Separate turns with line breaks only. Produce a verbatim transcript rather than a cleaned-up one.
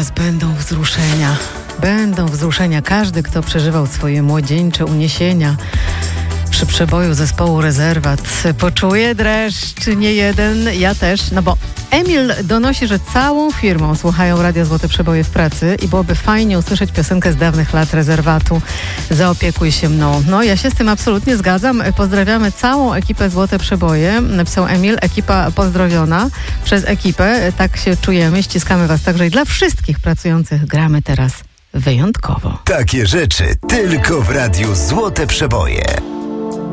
teraz będą wzruszenia. Będą wzruszenia. Każdy, kto przeżywał swoje młodzieńcze uniesienia przy przeboju zespołu Rezerwat, poczuje dreszcz, nie jeden, ja też, no bo Emil donosi, że całą firmą słuchają Radia Złote Przeboje w pracy i byłoby fajnie usłyszeć piosenkę z dawnych lat Rezerwatu Zaopiekuj się mną. No, ja się z tym absolutnie zgadzam. Pozdrawiamy całą ekipę Złote Przeboje. Napisał Emil, ekipa pozdrowiona przez ekipę. Tak się czujemy, ściskamy was także i dla wszystkich pracujących gramy teraz wyjątkowo.
Takie rzeczy tylko w Radiu Złote Przeboje.